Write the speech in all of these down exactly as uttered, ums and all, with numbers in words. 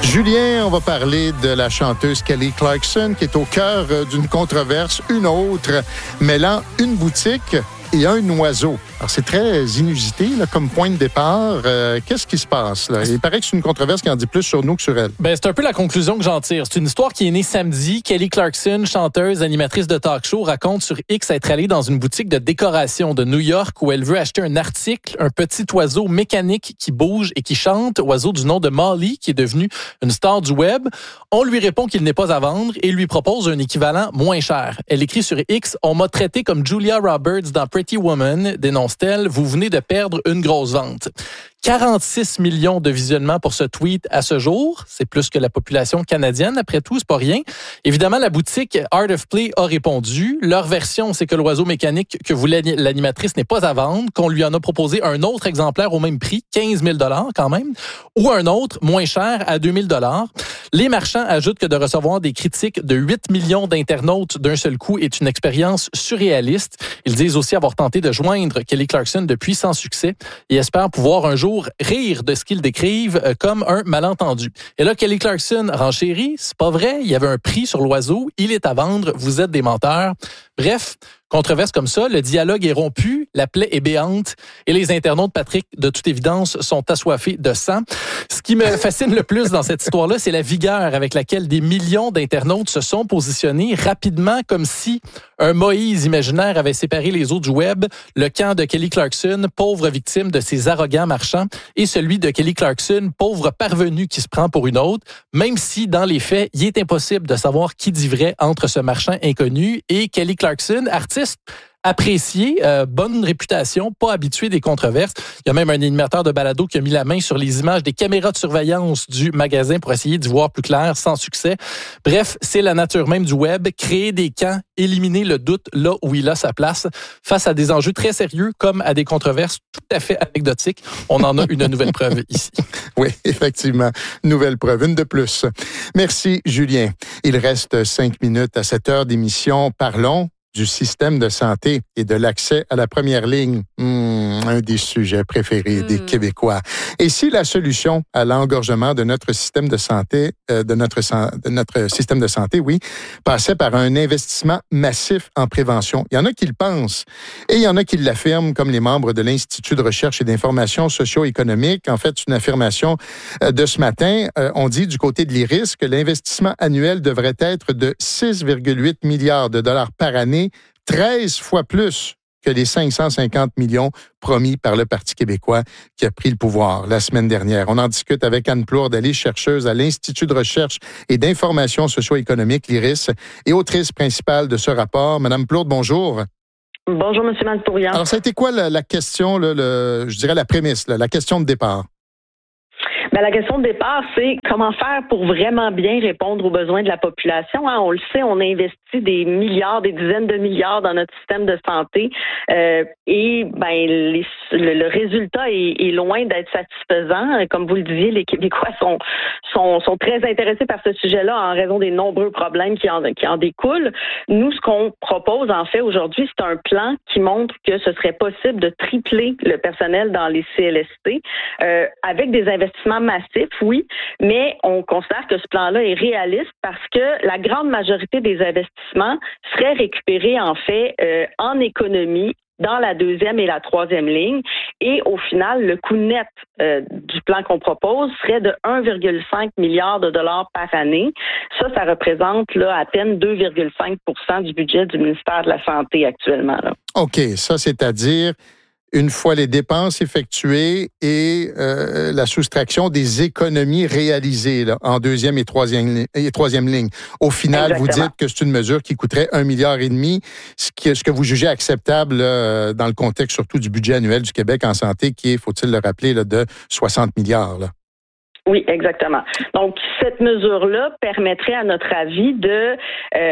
Julien, on va parler de la chanteuse Kelly Clarkson qui est au cœur d'une controverse, une autre, mêlant une boutique et un oiseau. Alors, c'est très inusité là, comme point de départ. Euh, qu'est-ce qui se passe? Là? Il paraît que c'est une controverse qui en dit plus sur nous que sur elle. Ben, c'est un peu la conclusion que j'en tire. C'est une histoire qui est née samedi. Kelly Clarkson, chanteuse, animatrice de talk show, raconte sur X être allée dans une boutique de décoration de New York où elle veut acheter un article, un petit oiseau mécanique qui bouge et qui chante, oiseau du nom de Molly, qui est devenu une star du web. On lui répond qu'il n'est pas à vendre et lui propose un équivalent moins cher. Elle écrit sur X « On m'a traité comme Julia Roberts dans Pretty Woman », dénonce-t-elle, « Vous venez de perdre une grosse vente ». quarante-six millions de visionnements pour ce tweet à ce jour. C'est plus que la population canadienne. Après tout, c'est pas rien. Évidemment, la boutique Art of Play a répondu. Leur version, c'est que l'oiseau mécanique que voulait l'animatrice n'est pas à vendre, qu'on lui en a proposé un autre exemplaire au même prix, quinze mille dollars quand même, ou un autre moins cher à deux mille dollars. Les marchands ajoutent que de recevoir des critiques de huit millions d'internautes d'un seul coup est une expérience surréaliste. Ils disent aussi avoir tenté de joindre Kelly Clarkson depuis sans succès et espèrent pouvoir un jour rire de ce qu'ils décrivent comme un malentendu. Et là, Kelly Clarkson renchérit, c'est pas vrai, il y avait un prix sur l'oiseau, il est à vendre, vous êtes des menteurs. Bref, controverse comme ça, le dialogue est rompu, la plaie est béante et les internautes, Patrick, de toute évidence, sont assoiffés de sang. Ce qui me fascine le plus dans cette histoire-là, c'est la vigueur avec laquelle des millions d'internautes se sont positionnés rapidement, comme si un Moïse imaginaire avait séparé les eaux du web, le camp de Kelly Clarkson, pauvre victime de ses arrogants marchands, et celui de Kelly Clarkson, pauvre parvenu qui se prend pour une autre, même si, dans les faits, il est impossible de savoir qui dit vrai entre ce marchand inconnu et Kelly Clarkson, artiste apprécié, euh, bonne réputation, pas habitué des controverses. Il y a même un animateur de balado qui a mis la main sur les images des caméras de surveillance du magasin pour essayer d'y voir plus clair, sans succès. Bref, c'est la nature même du web, créer des camps, éliminer le doute là où il a sa place, face à des enjeux très sérieux comme à des controverses tout à fait anecdotiques. On en a une nouvelle preuve ici. Oui, effectivement. Nouvelle preuve, une de plus. Merci, Julien. Il reste cinq minutes à cette heure d'émission. Parlons du système de santé et de l'accès à la première ligne. Mmh, un des sujets préférés mmh. des Québécois. Et si la solution à l'engorgement de notre système de santé, euh, de notre de notre système de santé, oui, passait par un investissement massif en prévention. Il y en a qui le pensent et il y en a qui l'affirment, comme les membres de l'Institut de recherche et d'information socio-économique. En fait, une affirmation euh, de ce matin. Euh, on dit du côté de l'I R I S que l'investissement annuel devrait être de six virgule huit milliards de dollars par année, treize fois plus que les cinq cent cinquante millions promis par le Parti québécois qui a pris le pouvoir la semaine dernière. On en discute avec Anne Plourde-Allais, chercheuse à l'Institut de recherche et d'information socio-économique, l'I R I S, et autrice principale de ce rapport. Madame Plourde, bonjour. Bonjour, M. Mantourian. Alors, ça a été quoi la, la question, là, le, je dirais la prémisse, là, la question de départ? Ben, la question de départ, c'est comment faire pour vraiment bien répondre aux besoins de la population. Hein? On le sait, on investit des milliards, des dizaines de milliards dans notre système de santé euh, et ben les, le, le résultat est, est loin d'être satisfaisant. Comme vous le disiez, les Québécois sont, sont, sont très intéressés par ce sujet-là en raison des nombreux problèmes qui en, qui en découlent. Nous, ce qu'on propose en fait aujourd'hui, c'est un plan qui montre que ce serait possible de tripler le personnel dans les C L S T euh, avec des investissements massif, oui, mais on considère que ce plan-là est réaliste parce que la grande majorité des investissements seraient récupérés en fait euh, en économie dans la deuxième et la troisième ligne. Et au final, le coût net euh, du plan qu'on propose serait de un virgule cinq milliard de dollars par année. Ça, ça représente là, à peine deux virgule cinq pour cent du budget du ministère de la Santé actuellement. Là. OK, ça, c'est-à-dire une fois les dépenses effectuées et euh, la soustraction des économies réalisées là, en deuxième et troisième, et troisième ligne. Au final, Exactement. Vous dites que c'est une mesure qui coûterait un milliard et demi, ce, qui, ce que vous jugez acceptable là, dans le contexte surtout du budget annuel du Québec en santé, qui est, faut-il le rappeler, là, de soixante milliards. Là. Oui, exactement. Donc, cette mesure-là permettrait, à notre avis, de... Euh,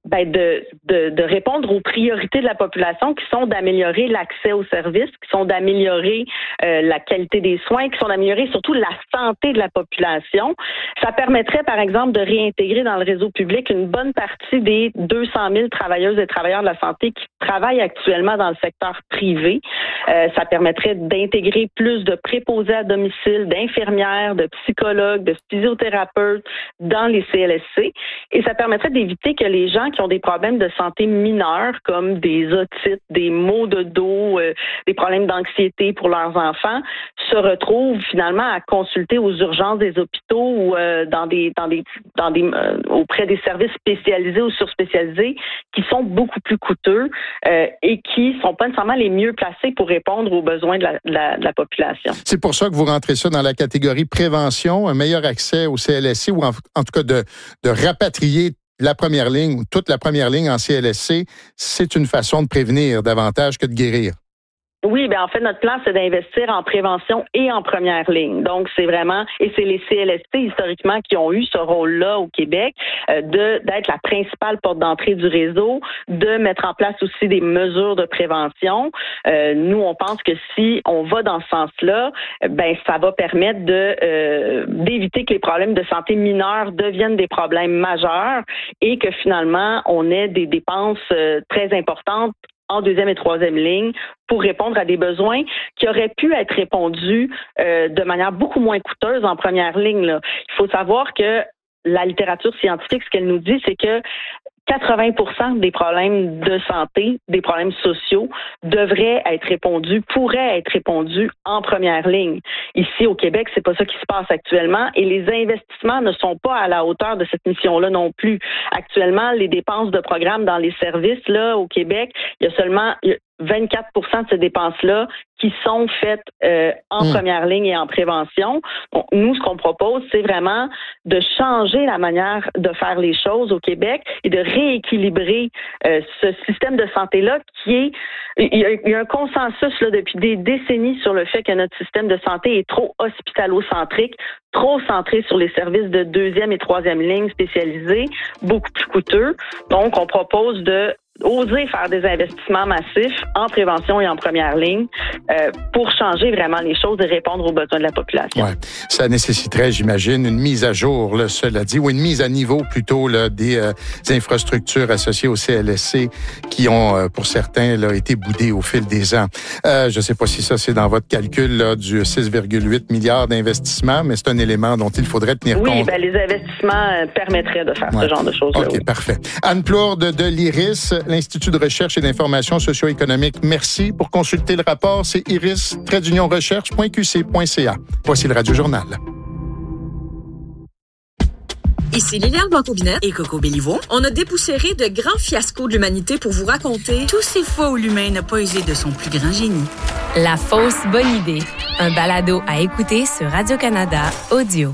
ben de, de, de répondre aux priorités de la population qui sont d'améliorer l'accès aux services, qui sont d'améliorer euh, la qualité des soins, qui sont d'améliorer surtout la santé de la population. Ça permettrait, par exemple, de réintégrer dans le réseau public une bonne partie des deux cent mille travailleuses et travailleurs de la santé qui travaillent actuellement dans le secteur privé. Euh, ça permettrait d'intégrer plus de préposés à domicile, d'infirmières, de psychologues, de physiothérapeutes dans les C L S C. Et ça permettrait d'éviter que les gens qui ont des problèmes de santé mineurs, comme des otites, des maux de dos, euh, des problèmes d'anxiété pour leurs enfants, se retrouvent finalement à consulter aux urgences des hôpitaux ou euh, dans des, dans des, dans des, euh, auprès des services spécialisés ou surspécialisés qui sont beaucoup plus coûteux euh, et qui sont pas nécessairement les mieux placés pour répondre aux besoins de la, de la, de la population. C'est pour ça que vous rentrez ça dans la catégorie prévention, un meilleur accès au C L S C ou en, en tout cas de, de rapatrier la première ligne ou toute la première ligne en C L S C, c'est une façon de prévenir davantage que de guérir. Oui, ben en fait, notre plan, c'est d'investir en prévention et en première ligne. Donc, c'est vraiment, et c'est les C L S C, historiquement, qui ont eu ce rôle-là au Québec, euh, de d'être la principale porte d'entrée du réseau, de mettre en place aussi des mesures de prévention. Euh, nous, on pense que si on va dans ce sens-là, ben ça va permettre de euh, d'éviter que les problèmes de santé mineurs deviennent des problèmes majeurs et que finalement, on ait des dépenses euh, très importantes en deuxième et troisième ligne pour répondre à des besoins qui auraient pu être répondus euh, de manière beaucoup moins coûteuse en première ligne, là. Il faut savoir que la littérature scientifique, ce qu'elle nous dit, c'est que quatre-vingts pour cent des problèmes de santé, des problèmes sociaux, devraient être répondus, pourraient être répondus en première ligne. Ici, au Québec, c'est pas ça qui se passe actuellement et les investissements ne sont pas à la hauteur de cette mission-là non plus. Actuellement, les dépenses de programme dans les services, là, au Québec, il y a seulement vingt-quatre pour cent de ces dépenses-là qui sont faites euh, en mmh. première ligne et en prévention. Donc, nous, ce qu'on propose, c'est vraiment de changer la manière de faire les choses au Québec et de rééquilibrer euh, ce système de santé-là qui est... Il y a, il y a un consensus là, depuis des décennies sur le fait que notre système de santé est trop hospitalo-centrique, trop centré sur les services de deuxième et troisième ligne spécialisés, beaucoup plus coûteux. Donc, on propose de oser faire des investissements massifs en prévention et en première ligne euh, pour changer vraiment les choses et répondre aux besoins de la population. Ouais. Ça nécessiterait, j'imagine, une mise à jour, là, cela dit, ou une mise à niveau plutôt là, des, euh, des infrastructures associées au C L S C qui ont, euh, pour certains, là, été boudées au fil des ans. Euh, je ne sais pas si ça, c'est dans votre calcul là, du six virgule huit milliards d'investissements, mais c'est un élément dont il faudrait tenir oui, compte. Oui, ben, les investissements euh, permettraient de faire ouais. ce genre de choses-là. OK, oui. parfait. Anne Plourde de l'Iris, l'Institut de recherche et d'information socio-économique. Merci. Pour consulter le rapport, c'est iris trait d'union recherche point q c point c a. Voici le Radio Journal. Ici Liliane Blanco-Binette et Coco Béliveau. On a dépoussiéré de grands fiascos de l'humanité pour vous raconter tous ces fois où l'humain n'a pas usé de son plus grand génie. La fausse bonne idée. Un balado à écouter sur Radio-Canada Audio.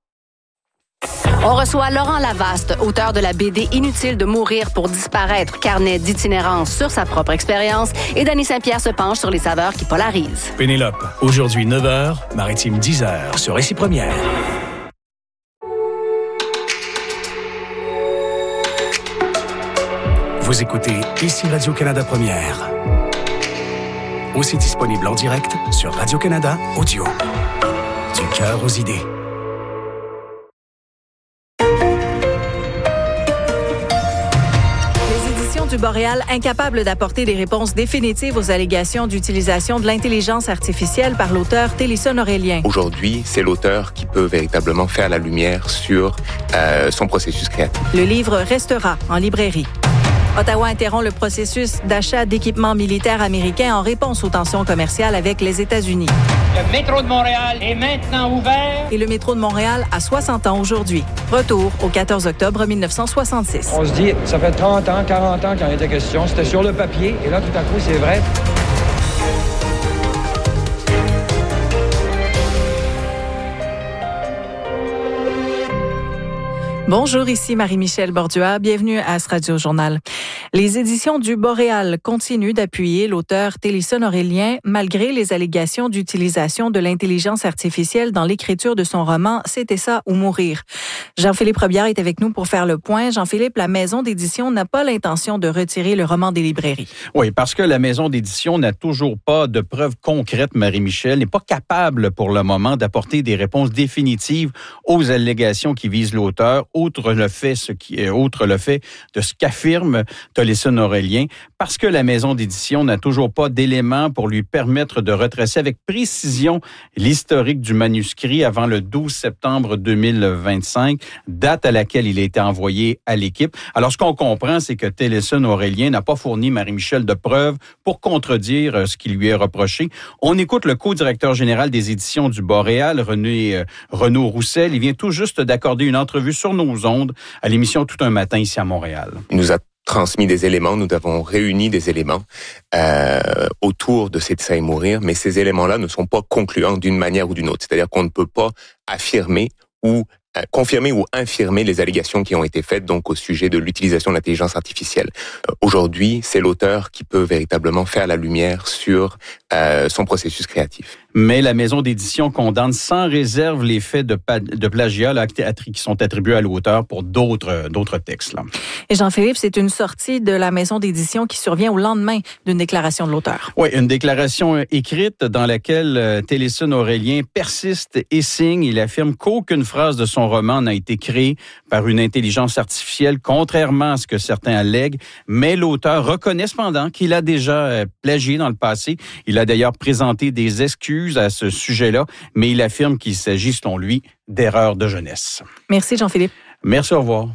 On reçoit Laurent Lavaste, auteur de la B D Inutile de mourir pour disparaître, carnet d'itinérance sur sa propre expérience, et Danny Saint-Pierre se penche sur les saveurs qui polarisent. Pénélope, aujourd'hui neuf heures, Maritime dix heures, sur Récit Première. Vous écoutez Ici Radio-Canada Première. Aussi disponible en direct sur Radio-Canada Audio. Du cœur aux idées. Du Boréal, incapable d'apporter des réponses définitives aux allégations d'utilisation de l'intelligence artificielle par l'auteur Télisson Aurélien. Aujourd'hui, c'est l'auteur qui peut véritablement faire la lumière sur euh, son processus créatif. Le livre restera en librairie. Ottawa interrompt le processus d'achat d'équipements militaires américains en réponse aux tensions commerciales avec les États-Unis. Le métro de Montréal est maintenant ouvert. Et le métro de Montréal a soixante ans aujourd'hui. Retour au quatorze octobre mille neuf cent soixante-six. On se dit, ça fait trente ans, quarante ans qu'il en était question. C'était sur le papier. Et là, tout à coup, c'est vrai. Bonjour, ici Marie-Michel Bordua. Bienvenue à ce Radio Journal. Les éditions du Boréal continuent d'appuyer l'auteur Télisson Aurélien malgré les allégations d'utilisation de l'intelligence artificielle dans l'écriture de son roman « C'était ça ou mourir ». Jean-Philippe Robillard est avec nous pour faire le point. Jean-Philippe, la maison d'édition n'a pas l'intention de retirer le roman des librairies. Oui, parce que la maison d'édition n'a toujours pas de preuves concrètes, Marie-Michel, n'est pas capable pour le moment d'apporter des réponses définitives aux allégations qui visent l'auteur, outre le fait, ce qui, outre le fait de ce qu'affirme Télisson Aurélien, parce que la maison d'édition n'a toujours pas d'éléments pour lui permettre de retracer avec précision l'historique du manuscrit avant le douze septembre deux mille vingt-cinq, date à laquelle il a été envoyé à l'équipe. Alors, ce qu'on comprend, c'est que Télisson Aurélien n'a pas fourni Marie-Michel de preuves pour contredire ce qui lui est reproché. On écoute le co-directeur général des éditions du Boréal, René euh, Renaud Roussel. Il vient tout juste d'accorder une entrevue sur nos ondes à l'émission Tout un matin ici à Montréal. Il nous a transmis des éléments, nous avons réuni des éléments euh, autour de C'est ça et mourir, mais ces éléments-là ne sont pas concluants d'une manière ou d'une autre. C'est-à-dire qu'on ne peut pas affirmer ou euh, confirmer ou infirmer les allégations qui ont été faites donc au sujet de l'utilisation de l'intelligence artificielle. Euh, aujourd'hui, c'est l'auteur qui peut véritablement faire la lumière sur euh, son processus créatif. Mais la maison d'édition condamne sans réserve les faits de, pa- de plagiat là, qui sont attribués à l'auteur pour d'autres, d'autres textes. Là. Et Jean-Philippe, c'est une sortie de la maison d'édition qui survient au lendemain d'une déclaration de l'auteur. Oui, une déclaration écrite dans laquelle euh, Télisson Aurélien persiste et signe. Il affirme qu'aucune phrase de son roman n'a été créée par une intelligence artificielle, contrairement à ce que certains allèguent. Mais l'auteur reconnaît cependant qu'il a déjà euh, plagié dans le passé. Il a d'ailleurs présenté des excuses à ce sujet-là, mais il affirme qu'il s'agit, selon lui, d'erreurs de jeunesse. Merci, Jean-Philippe. Merci, au revoir.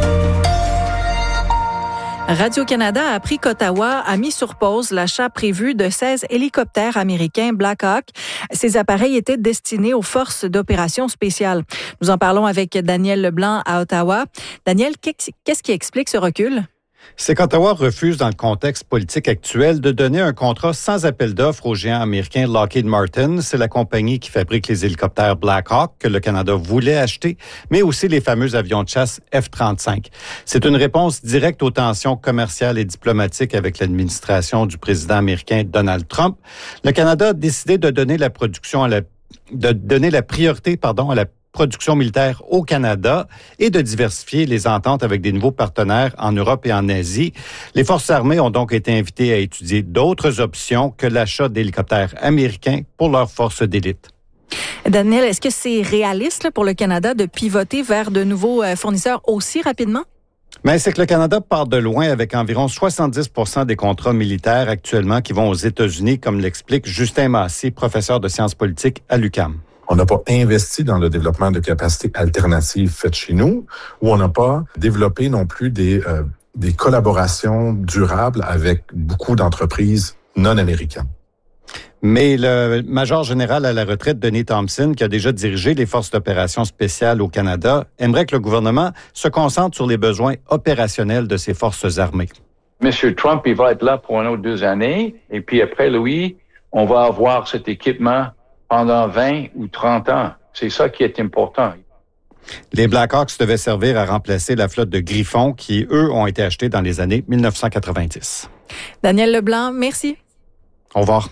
Radio-Canada a appris qu'Ottawa a mis sur pause l'achat prévu de seize hélicoptères américains Black Hawk. Ces appareils étaient destinés aux forces d'opération spéciales. Nous en parlons avec Daniel Leblanc à Ottawa. Daniel, qu'est-ce qui explique ce recul? C'est qu'Ottawa refuse, dans le contexte politique actuel, de donner un contrat sans appel d'offres au géant américain Lockheed Martin. C'est la compagnie qui fabrique les hélicoptères Black Hawk que le Canada voulait acheter, mais aussi les fameux avions de chasse F trente-cinq. C'est une réponse directe aux tensions commerciales et diplomatiques avec l'administration du président américain Donald Trump. Le Canada a décidé de donner la production à la, de donner la priorité, pardon, à la production militaire au Canada et de diversifier les ententes avec des nouveaux partenaires en Europe et en Asie. Les forces armées ont donc été invitées à étudier d'autres options que l'achat d'hélicoptères américains pour leurs forces d'élite. Daniel, est-ce que c'est réaliste là, pour le Canada de pivoter vers de nouveaux fournisseurs aussi rapidement? Mais c'est que le Canada part de loin avec environ soixante-dix pour cent des contrats militaires actuellement qui vont aux États-Unis, comme l'explique Justin Massé, professeur de sciences politiques à l'U Q A M. On n'a pas investi dans le développement de capacités alternatives faites chez nous, ou on n'a pas développé non plus des, euh, des collaborations durables avec beaucoup d'entreprises non américaines. Mais le major général à la retraite, Denis Thompson, qui a déjà dirigé les forces d'opération spéciales au Canada, aimerait que le gouvernement se concentre sur les besoins opérationnels de ses forces armées. M. Trump, il va être là pour une autre deux années, et puis après lui, on va avoir cet équipement pendant vingt ou trente ans. C'est ça qui est important. Les Black Hawks devaient servir à remplacer la flotte de Griffon qui, eux, ont été achetés dans les années dix-neuf cent quatre-vingt-dix. Daniel Leblanc, merci. Au revoir.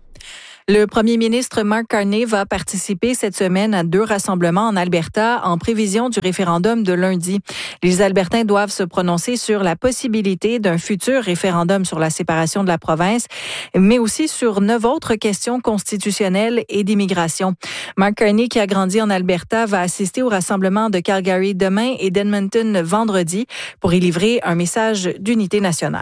Le premier ministre Mark Carney va participer cette semaine à deux rassemblements en Alberta en prévision du référendum de lundi. Les Albertains doivent se prononcer sur la possibilité d'un futur référendum sur la séparation de la province, mais aussi sur neuf autres questions constitutionnelles et d'immigration. Mark Carney, qui a grandi en Alberta, va assister au rassemblement de Calgary demain et d'Edmonton vendredi pour y livrer un message d'unité nationale.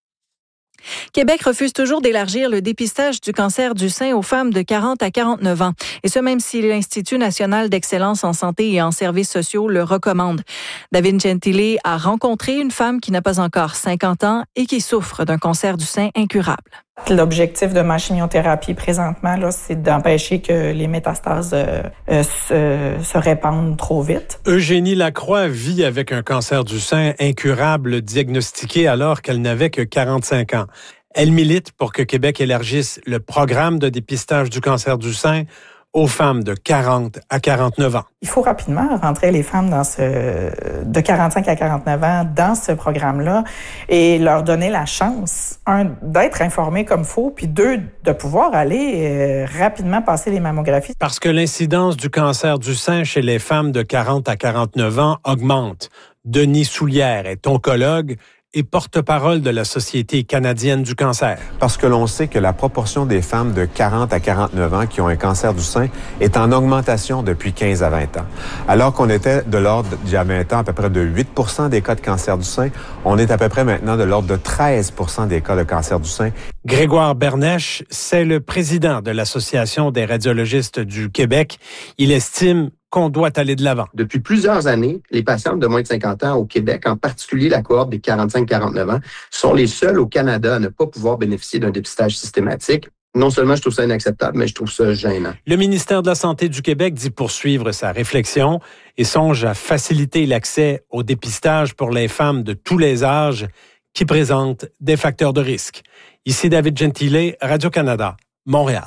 Québec refuse toujours d'élargir le dépistage du cancer du sein aux femmes de quarante à quarante-neuf ans. Et ce, même si l'Institut national d'excellence en santé et en services sociaux le recommande. David Gentile a rencontré une femme qui n'a pas encore cinquante ans et qui souffre d'un cancer du sein incurable. L'objectif de ma chimiothérapie présentement, là, c'est d'empêcher que les métastases euh, euh, se, se répandent trop vite. Eugénie Lacroix vit avec un cancer du sein incurable diagnostiqué alors qu'elle n'avait que quarante-cinq ans. Elle milite pour que Québec élargisse le programme de dépistage du cancer du sein aux femmes de quarante à quarante-neuf ans. Il faut rapidement rentrer les femmes dans ce de quarante-cinq à quarante-neuf ans dans ce programme-là et leur donner la chance, un, d'être informées comme faut, puis deux, de pouvoir aller euh, rapidement passer les mammographies. Parce que l'incidence du cancer du sein chez les femmes de quarante à quarante-neuf ans augmente. Denis Soulière est oncologue et porte-parole de la Société canadienne du cancer. Parce que l'on sait que la proportion des femmes de quarante à quarante-neuf ans qui ont un cancer du sein est en augmentation depuis quinze à vingt ans. Alors qu'on était de l'ordre, il y a vingt ans, à peu près de huit pour cent des cas de cancer du sein, on est à peu près maintenant de l'ordre de treize pour cent des cas de cancer du sein. Grégoire Bernèche, c'est le président de l'Association des radiologistes du Québec. Il estime qu'on doit aller de l'avant. Depuis plusieurs années, les patientes de moins de cinquante ans au Québec, en particulier la cohorte des quarante-cinq à quarante-neuf ans, sont les seules au Canada à ne pas pouvoir bénéficier d'un dépistage systématique. Non seulement je trouve ça inacceptable, mais je trouve ça gênant. Le ministère de la Santé du Québec dit poursuivre sa réflexion et songe à faciliter l'accès au dépistage pour les femmes de tous les âges qui présentent des facteurs de risque. Ici David Gentile, Radio-Canada, Montréal.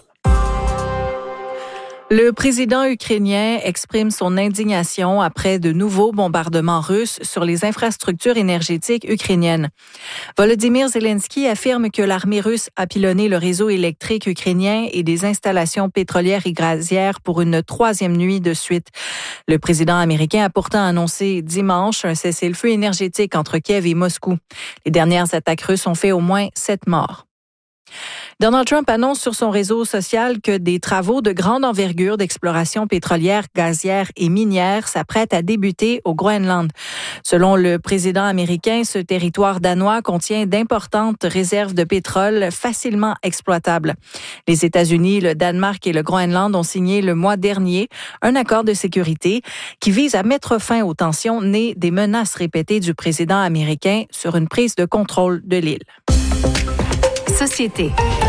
Le président ukrainien exprime son indignation après de nouveaux bombardements russes sur les infrastructures énergétiques ukrainiennes. Volodymyr Zelensky affirme que l'armée russe a pilonné le réseau électrique ukrainien et des installations pétrolières et gazières pour une troisième nuit de suite. Le président américain a pourtant annoncé dimanche un cessez-le-feu énergétique entre Kiev et Moscou. Les dernières attaques russes ont fait au moins sept morts. Donald Trump annonce sur son réseau social que des travaux de grande envergure d'exploration pétrolière, gazière et minière s'apprêtent à débuter au Groenland. Selon le président américain, ce territoire danois contient d'importantes réserves de pétrole facilement exploitables. Les États-Unis, le Danemark et le Groenland ont signé le mois dernier un accord de sécurité qui vise à mettre fin aux tensions nées des menaces répétées du président américain sur une prise de contrôle de l'île. Société.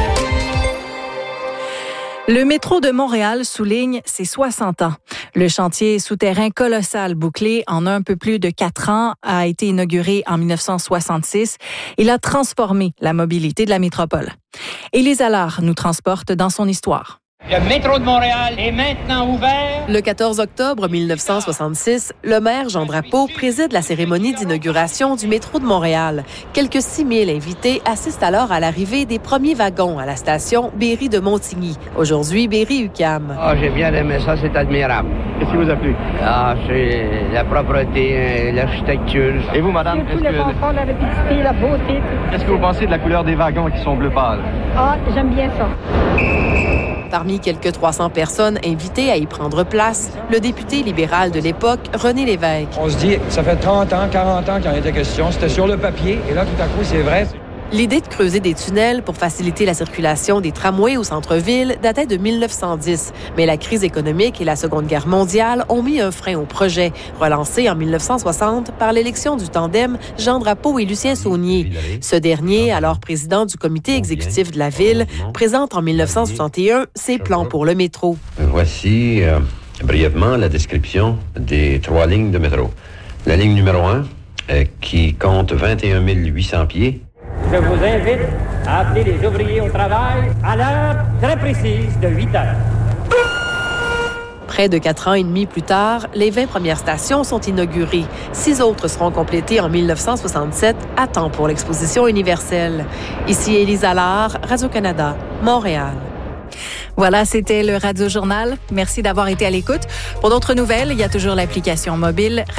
Le métro de Montréal souligne ses soixante ans. Le chantier souterrain colossal bouclé en un peu plus de quatre ans a été inauguré en dix-neuf cent soixante-six. Il a transformé la mobilité de la métropole. Élise Allard nous transporte dans son histoire. Le métro de Montréal est maintenant ouvert. Le quatorze octobre mille neuf cent soixante-six, le maire Jean Drapeau préside la cérémonie d'inauguration du métro de Montréal. Quelques six mille invités assistent alors à l'arrivée des premiers wagons à la station Berry de Montigny, aujourd'hui Berry-U Q A M. Ah, j'ai bien aimé ça, c'est admirable. Qu'est-ce qui vous a plu? Ah, c'est la propreté, l'architecture. Et vous, madame? Tout le confort, la rapidité, la beauté. Qu'est-ce que vous pensez de la couleur des wagons qui sont bleu pâle? Ah, j'aime bien ça. Parmi quelques trois cents personnes invitées à y prendre place, le député libéral de l'époque, René Lévesque. On se dit, ça fait trente ans, quarante ans qu'il en était question. C'était sur le papier. Et là, tout à coup, c'est vrai. L'idée de creuser des tunnels pour faciliter la circulation des tramways au centre-ville datait de mille neuf cent dix. Mais la crise économique et la Seconde Guerre mondiale ont mis un frein au projet, relancé en mille neuf cent soixante par l'élection du tandem Jean Drapeau et Lucien Saunier. Ce dernier, alors président du comité exécutif de la ville, présente en mille neuf cent soixante et un ses plans pour le métro. Voici euh, brièvement la description des trois lignes de métro. La ligne numéro un, euh, qui compte vingt et un mille huit cents pieds. Je vous invite à appeler les ouvriers au travail à l'heure très précise de huit heures. Près de quatre ans et demi plus tard, les vingt premières stations sont inaugurées. Six autres seront complétées en mille neuf cent soixante-sept, à temps pour l'exposition universelle. Ici Élise Allard, Radio-Canada, Montréal. Voilà, c'était le Radio Journal. Merci d'avoir été à l'écoute. Pour d'autres nouvelles, il y a toujours l'application mobile